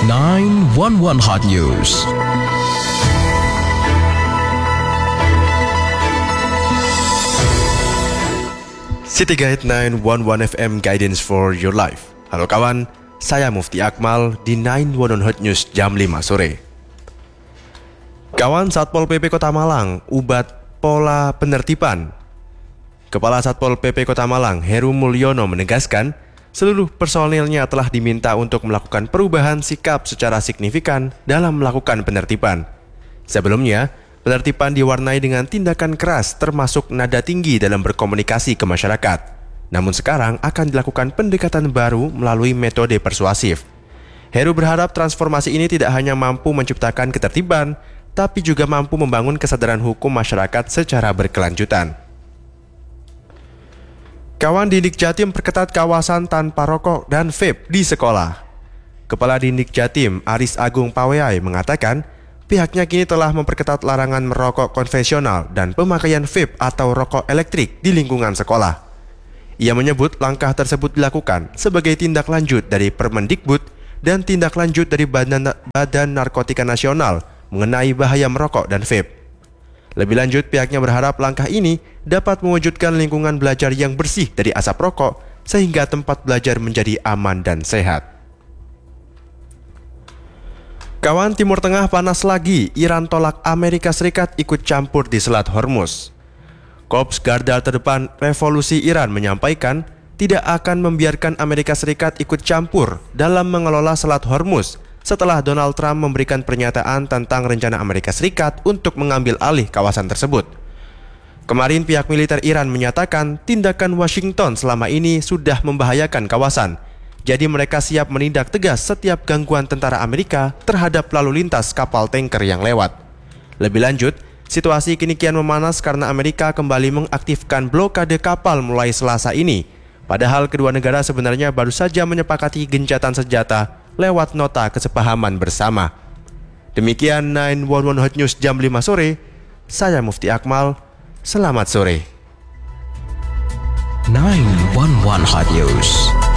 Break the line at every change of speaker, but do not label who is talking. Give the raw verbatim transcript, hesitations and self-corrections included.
nine one one Hot News.
City Guide nine one one F M Guidance for Your Life. Halo kawan, saya Mufti Akmal di nine one one Hot News jam lima sore. Kawan, Satpol P P Kota Malang ubat pola penertiban. Kepala Satpol P P Kota Malang, Heru Mulyono, menegaskan seluruh personilnya telah diminta untuk melakukan perubahan sikap secara signifikan dalam melakukan penertiban. Sebelumnya, penertiban diwarnai dengan tindakan keras termasuk nada tinggi dalam berkomunikasi ke masyarakat. Namun sekarang akan dilakukan pendekatan baru melalui metode persuasif. Heru berharap transformasi ini tidak hanya mampu menciptakan ketertiban, tapi juga mampu membangun kesadaran hukum masyarakat secara berkelanjutan. Kawan, Dindik Jatim perketat kawasan tanpa rokok dan vape di sekolah. Kepala Dindik Jatim, Aris Agung Paweai, mengatakan pihaknya kini telah memperketat larangan merokok konvensional dan pemakaian vape atau rokok elektrik di lingkungan sekolah. Ia menyebut langkah tersebut dilakukan sebagai tindak lanjut dari Permendikbud dan tindak lanjut dari Badan, Badan Narkotika Nasional mengenai bahaya merokok dan vape. Lebih lanjut, pihaknya berharap langkah ini dapat mewujudkan lingkungan belajar yang bersih dari asap rokok sehingga tempat belajar menjadi aman dan sehat. Kawan, Timur Tengah panas lagi. Iran tolak Amerika Serikat ikut campur di Selat Hormuz. Korps Garda Terdepan Revolusi Iran menyampaikan tidak akan membiarkan Amerika Serikat ikut campur dalam mengelola Selat Hormuz setelah Donald Trump memberikan pernyataan tentang rencana Amerika Serikat untuk mengambil alih kawasan tersebut. Kemarin pihak militer Iran menyatakan tindakan Washington selama ini sudah membahayakan kawasan. Jadi mereka siap menindak tegas setiap gangguan tentara Amerika terhadap lalu lintas kapal tanker yang lewat. Lebih lanjut, situasi kini kian memanas karena Amerika kembali mengaktifkan blokade kapal mulai Selasa ini. Padahal kedua negara sebenarnya baru saja menyepakati gencatan senjata lewat nota kesepahaman bersama. Demikian nine one one Hot News jam lima sore. Saya Mufti Akmal. Selamat sore.
nine one one Hot News.